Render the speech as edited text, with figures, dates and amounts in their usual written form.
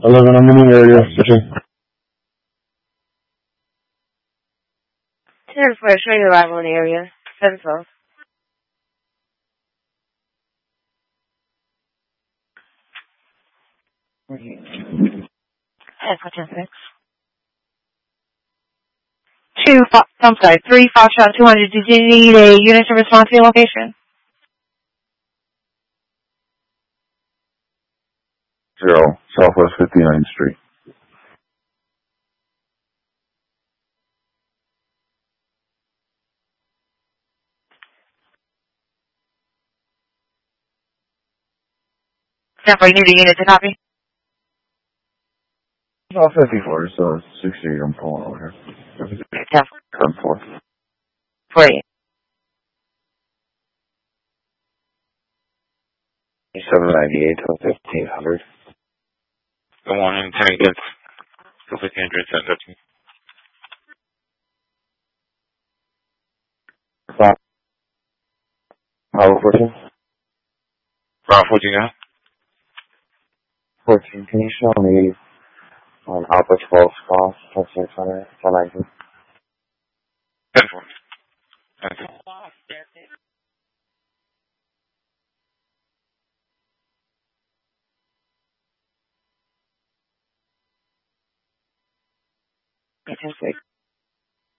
11, I'm in the area. 10-4, showing arrival in the area. 7-12. I'm sorry, 3 Foxtrot 200. Did you need a unit to respond to your location? 0, Southwest 59th Street. You need a unit to copy? Oh, 54, so 60, I'm pulling over here. 10-4. 40. 798 to 1500. Good morning, 10 against 1500, 1013. Bravo 14? Bravo 14, yeah? 14, can you show me on Alpha 12 Cross, 600, 419? 10-4. 10-4. Yeah, 10-6.